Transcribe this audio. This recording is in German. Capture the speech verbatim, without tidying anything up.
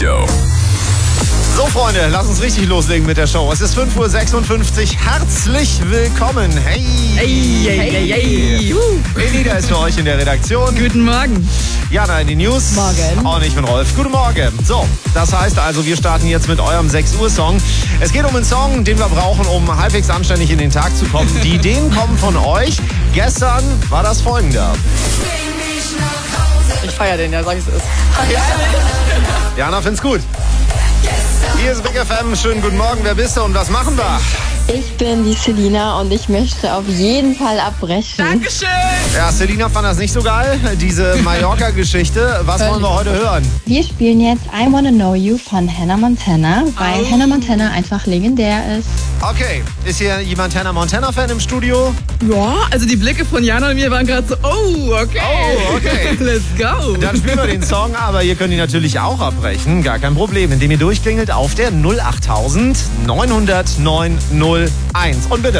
Show. So, Freunde, lass uns richtig loslegen mit der Show. Es ist fünf Uhr sechsundfünfzig. Herzlich willkommen. Hey. Hey, hey, hey, hey. Elida ist für euch in der Redaktion. Guten Morgen. Jana in die News. Morgen. Und ich bin Rolf. Guten Morgen. So, das heißt also, wir starten jetzt mit eurem sechs Uhr Song. Es geht um einen Song, den wir brauchen, um halbwegs anständig in den Tag zu kommen. Die Ideen kommen von euch. Gestern war das folgende. Ich feier den, ja, sag ich es ist. Jana find's gut. Hier ist Big F M. Schönen guten Morgen. Wer bist du und was machen wir? Ich bin die Selina und ich möchte auf jeden Fall abbrechen. Dankeschön. Ja, Selina fand das nicht so geil, diese Mallorca-Geschichte. Was wollen wir heute hören? Wir spielen jetzt I Wanna Know You von Hannah Montana, weil Oh. Hannah Montana einfach legendär ist. Okay, ist hier jemand Hannah Montana-Fan im Studio? Ja, also die Blicke von Jana und mir waren gerade so, oh, okay. Oh, okay. Let's go. Dann spielen wir den Song, aber ihr könnt ihn natürlich auch abbrechen. Gar kein Problem, indem ihr durchklingelt auf der null acht neun null null neun null eins. Und bitte.